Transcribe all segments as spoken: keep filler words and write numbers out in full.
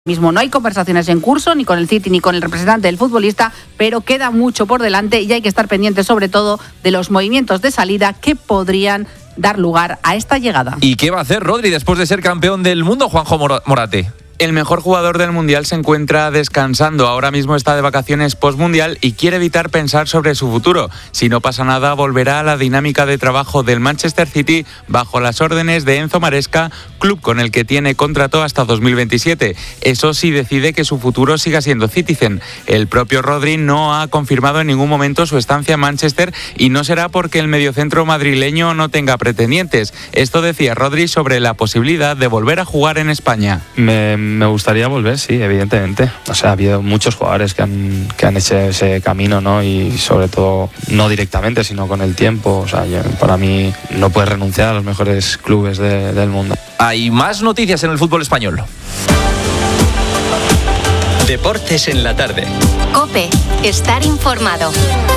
Mismo no hay conversaciones en curso ni con el City ni con el representante del futbolista, pero queda mucho por delante y hay que estar pendientes sobre todo de los movimientos de salida que podrían dar lugar a esta llegada. ¿Y qué va a hacer Rodri después de ser campeón del mundo, Juanjo Morate? El mejor jugador del Mundial se encuentra descansando. Ahora mismo está de vacaciones post-mundial y quiere evitar pensar sobre su futuro. Si no pasa nada, volverá a la dinámica de trabajo del Manchester City bajo las órdenes de Enzo Maresca, club con el que tiene contrato hasta dos mil veintisiete. Eso sí, decide que su futuro siga siendo Citizen. El propio Rodri no ha confirmado en ningún momento su estancia en Manchester y no será porque el mediocentro madrileño no tenga pretendientes. Esto decía Rodri sobre la posibilidad de volver a jugar en España. Me Me gustaría volver, sí, evidentemente. O sea, ha habido muchos jugadores que han, que han hecho ese camino, ¿no? Y sobre todo, no directamente, sino con el tiempo. O sea, yo, para mí no puedes renunciar a los mejores clubes de, del mundo. Hay más noticias en el fútbol español. Deportes en la tarde. COPE. Estar informado.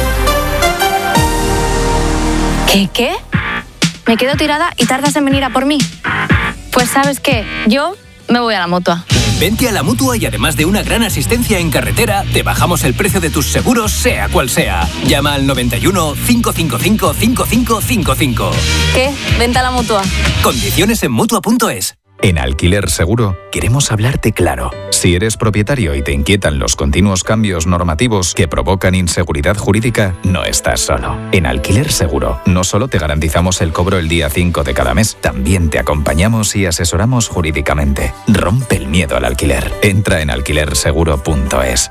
¿Qué, qué? Me quedo tirada y tardas en venir a por mí. Pues ¿sabes qué? Yo me voy a la Mutua. Vente a la Mutua y además de una gran asistencia en carretera, te bajamos el precio de tus seguros, sea cual sea. Llama al noventa y uno, cinco cinco cinco, cinco cinco cinco cinco. ¿Qué? Vente a la Mutua. Condiciones en Mutua punto es. En Alquiler Seguro queremos hablarte claro. Si eres propietario y te inquietan los continuos cambios normativos que provocan inseguridad jurídica, no estás solo. En Alquiler Seguro no solo te garantizamos el cobro el día cinco de cada mes, también te acompañamos y asesoramos jurídicamente. Rompe el miedo al alquiler. Entra en alquiler seguro punto es.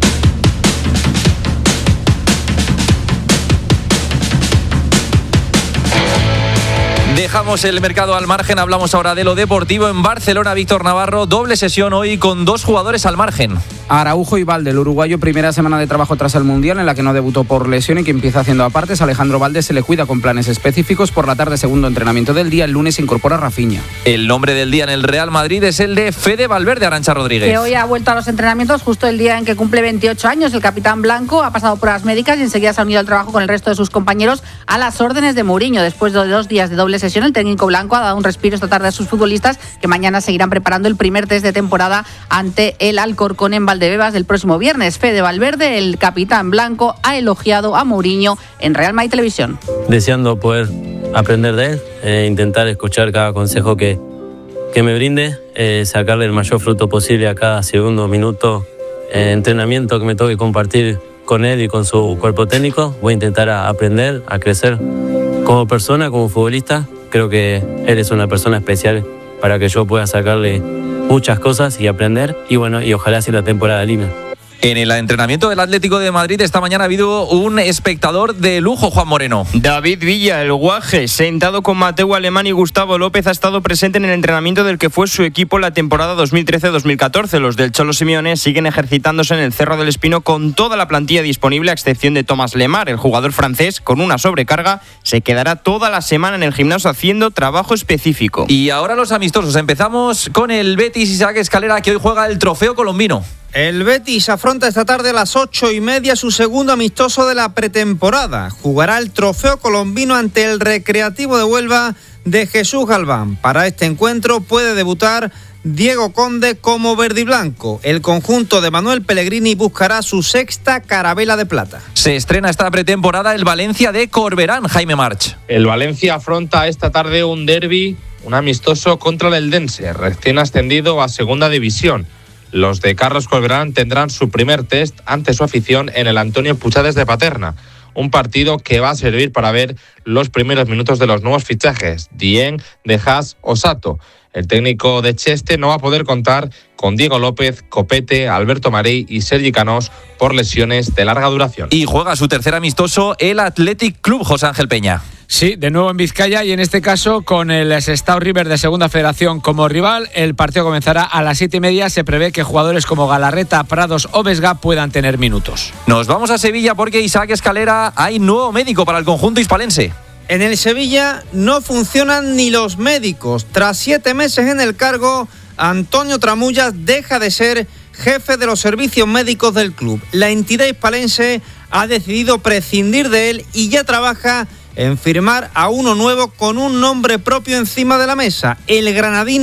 Dejamos el mercado al margen, hablamos ahora de lo deportivo. En Barcelona, Víctor Navarro, doble sesión hoy con dos jugadores al margen. Araujo y Valde, el uruguayo, primera semana de trabajo tras el Mundial en la que no debutó por lesión y que empieza haciendo apartes. Alejandro Valde se le cuida con planes específicos. Por la tarde, segundo entrenamiento del día. El lunes se incorpora Rafinha. El nombre del día en el Real Madrid es el de Fede Valverde, Arantxa Rodríguez. Que hoy ha vuelto a los entrenamientos justo el día en que cumple veintiocho años. El capitán blanco ha pasado pruebas médicas y enseguida se ha unido al trabajo con el resto de sus compañeros a las órdenes de Mourinho. Después de dos días de doble sesión, el técnico blanco ha dado un respiro esta tarde a sus futbolistas que mañana seguirán preparando el primer test de temporada ante el Alcorcón en Valdebebas del próximo viernes. Fede Valverde, el capitán blanco, ha elogiado a Mourinho en Real Madrid Televisión. Deseando poder aprender de él, eh, intentar escuchar cada consejo que, que me brinde, eh, sacarle el mayor fruto posible a cada segundo, minuto, eh, entrenamiento que me toque compartir con él y con su cuerpo técnico. Voy a intentar a aprender, a crecer como persona, como futbolista. Creo que él es una persona especial para que yo pueda sacarle muchas cosas y aprender. Y bueno, y ojalá sea la temporada linda. En el entrenamiento del Atlético de Madrid esta mañana ha habido un espectador de lujo, Juan Moreno. David Villa, el guaje, sentado con Mateu Alemán y Gustavo López, ha estado presente en el entrenamiento del que fue su equipo la temporada dos mil trece dos mil catorce. Los del Cholo Simeone siguen ejercitándose en el Cerro del Espino con toda la plantilla disponible, a excepción de Thomas Lemar. El jugador francés, con una sobrecarga, se quedará toda la semana en el gimnasio haciendo trabajo específico. Y ahora los amistosos. Empezamos con el Betis Isaac Escalera, que hoy juega el trofeo colombino. El Betis afronta esta tarde a las ocho y media su segundo amistoso de la pretemporada. Jugará el trofeo colombino ante el Recreativo de Huelva de Jesús Galván. Para este encuentro puede debutar Diego Conde como verdiblanco. El conjunto de Manuel Pellegrini buscará su sexta carabela de plata. Se estrena esta pretemporada el Valencia de Corberán, Jaime March. El Valencia afronta esta tarde un derbi, un amistoso contra el Eldense, recién ascendido a segunda división. Los de Carlos Corberán tendrán su primer test ante su afición en el Antonio Puchades de Paterna. Un partido que va a servir para ver los primeros minutos de los nuevos fichajes, Dieng, De Haas o Sato. El técnico de Cheste no va a poder contar con Diego López, Copete, Alberto Marey y Sergi Canós por lesiones de larga duración. Y juega su tercer amistoso el Athletic Club, José Ángel Peña. Sí, de nuevo en Vizcaya y en este caso con el Sestao River de Segunda Federación como rival. El partido comenzará a las siete y media. Se prevé que jugadores como Galarreta, Prados o Vesga puedan tener minutos. Nos vamos a Sevilla porque Isaac Escalera, hay nuevo médico para el conjunto hispalense. En el Sevilla no funcionan ni los médicos. Tras siete meses en el cargo, Antonio Tramullas deja de ser jefe de los servicios médicos del club. La entidad hispalense ha decidido prescindir de él y ya trabaja en firmar a uno nuevo con un nombre propio encima de la mesa. El granadino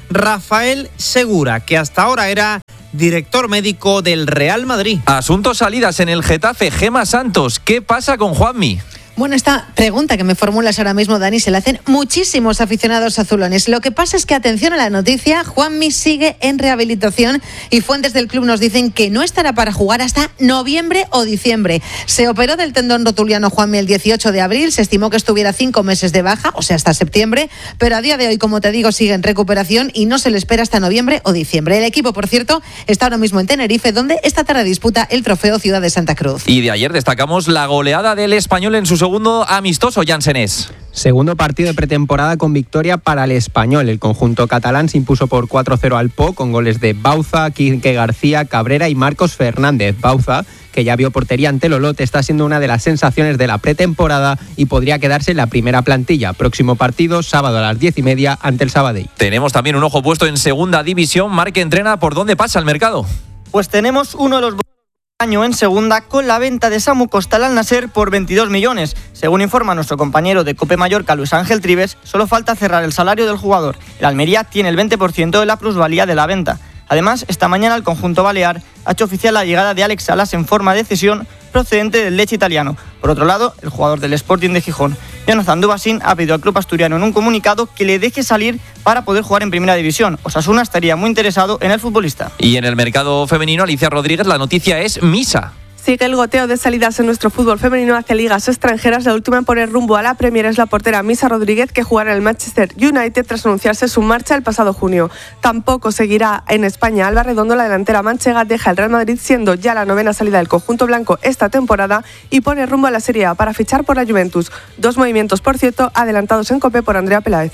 Rafael Segura, que hasta ahora era director médico del Real Madrid. Asuntos salidas en el Getafe. Gema Santos, ¿qué pasa con Juanmi? Bueno, esta pregunta que me formulas ahora mismo, Dani, se la hacen muchísimos aficionados azulones. Lo que pasa es que, atención a la noticia, Juanmi sigue en rehabilitación y fuentes del club nos dicen que no estará para jugar hasta noviembre o diciembre. Se operó del tendón rotuliano Juanmi el dieciocho de abril, se estimó que estuviera cinco meses de baja, o sea, hasta septiembre, pero a día de hoy, como te digo, sigue en recuperación y no se le espera hasta noviembre o diciembre. El equipo, por cierto, está ahora mismo en Tenerife, donde esta tarde disputa el trofeo Ciudad de Santa Cruz. Y de ayer destacamos la goleada del Español en su segundo amistoso, Jansenés. Segundo partido de pretemporada con victoria para el Español. El conjunto catalán se impuso por cuatro cero al Po con goles de Bauza, Quique García, Cabrera y Marcos Fernández. Bauza, que ya vio portería ante el Olot, está siendo una de las sensaciones de la pretemporada y podría quedarse en la primera plantilla. Próximo partido, sábado a las diez y media ante el Sabadell. Tenemos también un ojo puesto en segunda división. Marc entrena. ¿Por dónde pasa el mercado? Pues tenemos uno de los año en segunda con la venta de Samu Costal al Nasser por veintidós millones. Según informa nuestro compañero de COPE Mallorca, Luis Ángel Trives, solo falta cerrar el salario del jugador. El Almería tiene el veinte por ciento de la plusvalía de la venta. Además, esta mañana el conjunto balear ha hecho oficial la llegada de Alex Salas en forma de cesión procedente del Lecce italiano. Por otro lado, el jugador del Sporting de Gijón, Jonathan Dubasín, ha pedido al club asturiano en un comunicado que le deje salir para poder jugar en primera división. Osasuna estaría muy interesado en el futbolista. Y en el mercado femenino, Alicia Rodríguez, la noticia es Misa. Sigue el goteo de salidas en nuestro fútbol femenino hacia ligas extranjeras. La última en poner rumbo a la Premier es la portera Misa Rodríguez, que jugará en el Manchester United tras anunciarse su marcha el pasado junio. Tampoco seguirá en España Alba Redondo. La delantera manchega deja el Real Madrid, siendo ya la novena salida del conjunto blanco esta temporada, y pone rumbo a la Serie A para fichar por la Juventus. Dos movimientos, por cierto, adelantados en COPE por Andrea Peláez.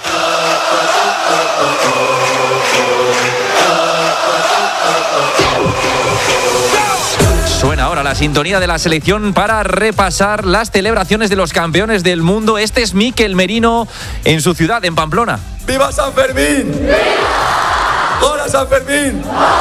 Suena ahora la sintonía de la selección para repasar las celebraciones de los campeones del mundo. Este es Mikel Merino en su ciudad, en Pamplona. ¡Viva San Fermín! ¡Viva! ¡Hola San Fermín!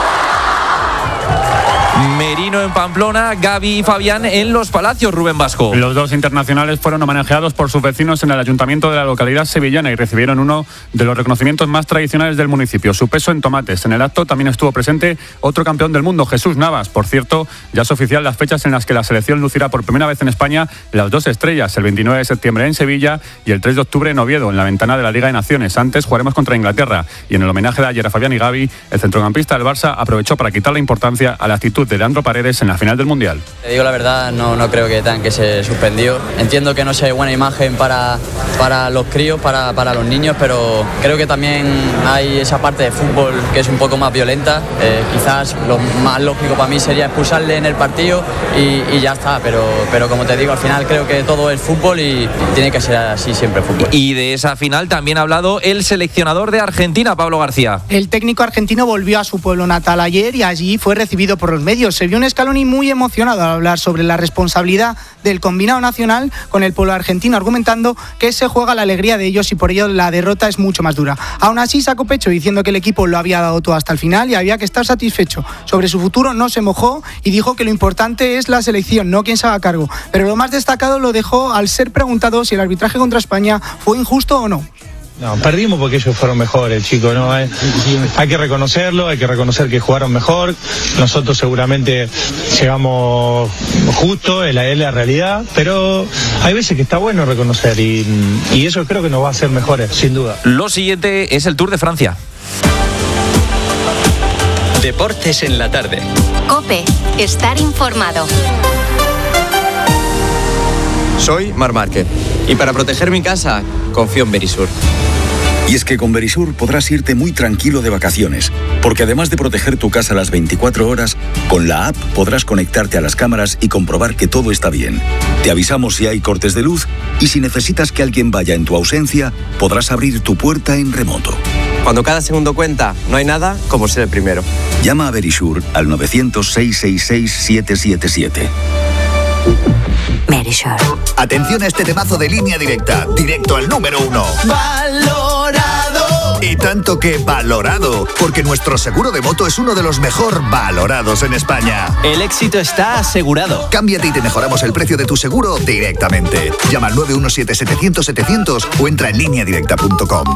Merino en Pamplona, Gaby y Fabián en Los Palacios, Rubén Vasco. Los dos internacionales fueron homenajeados por sus vecinos en el ayuntamiento de la localidad sevillana y recibieron uno de los reconocimientos más tradicionales del municipio, su peso en tomates. En el acto también estuvo presente otro campeón del mundo, Jesús Navas. Por cierto, ya es oficial las fechas en las que la selección lucirá por primera vez en España las dos estrellas, el veintinueve de septiembre en Sevilla y el tres de octubre en Oviedo, en la ventana de la Liga de Naciones. Antes jugaremos contra Inglaterra y en el homenaje de ayer a Fabián y Gaby, el centrocampista del Barça aprovechó para quitar la importancia a la actitud de Leandro Paredes en la final del Mundial. Te digo la verdad, no, no creo que tengan que se suspendió. Entiendo que no sea buena imagen para, para los críos, para, para los niños, pero creo que también hay esa parte de fútbol que es un poco más violenta. Eh, quizás lo más lógico para mí sería expulsarle en el partido y, y ya está, pero, pero como te digo, al final creo que todo es fútbol y tiene que ser así siempre fútbol. Y de esa final también ha hablado el seleccionador de Argentina, Pablo García. El técnico argentino volvió a su pueblo natal ayer y allí fue recibido por los medios. Se vio un Scaloni muy emocionado al hablar sobre la responsabilidad del combinado nacional con el pueblo argentino, argumentando que se juega la alegría de ellos y por ello la derrota es mucho más dura. Aún así sacó pecho diciendo que el equipo lo había dado todo hasta el final y había que estar satisfecho. Sobre su futuro no se mojó y dijo que lo importante es la selección, no quien se haga cargo. Pero lo más destacado lo dejó al ser preguntado si el arbitraje contra España fue injusto o no. No, perdimos porque ellos fueron mejores, chicos, ¿no? Hay, hay que reconocerlo, hay que reconocer que jugaron mejor. Nosotros seguramente llegamos justo, es la, es la realidad, pero hay veces que está bueno reconocer y, y eso creo que nos va a hacer mejores, sin duda. Lo siguiente es el Tour de Francia. Deportes en la tarde. COPE, estar informado. Soy Marc Márquez y para proteger mi casa confío en Verisur. Y es que con Verisur podrás irte muy tranquilo de vacaciones, porque además de proteger tu casa las veinticuatro horas, con la app podrás conectarte a las cámaras y comprobar que todo está bien. Te avisamos si hay cortes de luz y si necesitas que alguien vaya en tu ausencia, podrás abrir tu puerta en remoto. Cuando cada segundo cuenta, no hay nada como ser el primero. Llama a Verisur al novecientos, seiscientos sesenta y seis, setecientos setenta y siete. Verisur. Atención a este temazo de Línea Directa, directo al número uno. ¡Valorado! Y tanto que valorado, porque nuestro seguro de moto es uno de los mejor valorados en España. El éxito está asegurado. Cámbiate y te mejoramos el precio de tu seguro directamente. Llama al nueve uno siete, setecientos, setecientos o entra en línea directa punto com.